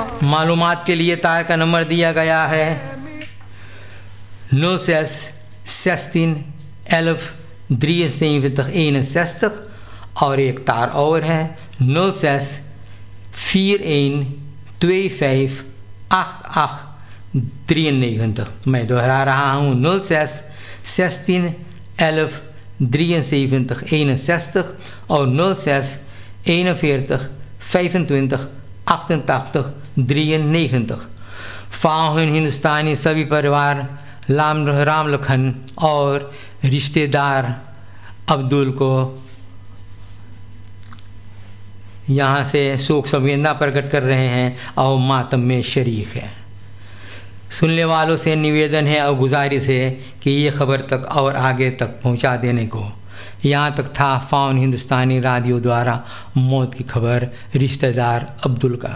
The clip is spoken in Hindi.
मालूमात के लिए तार का नंबर दिया गया है 06 16 11 61 और एक तार और है 06 41 25 88 93। मैं दोहरा रहा हूँ 06 16 11 73 61 और 06 41 25 88 93। फाहुन हिंदुस्तानी सभी परिवार राम लखन और रिश्तेदार अब्दुल को यहाँ से शोक संवेदना प्रकट कर रहे हैं और मातम में शरीक है। सुनने वालों से निवेदन है और गुजारिश है कि ये खबर तक और आगे तक पहुँचा देने को। यहाँ तक था फाउन हिंदुस्तानी रेडियो द्वारा मौत की खबर रिश्तेदार अब्दुल का।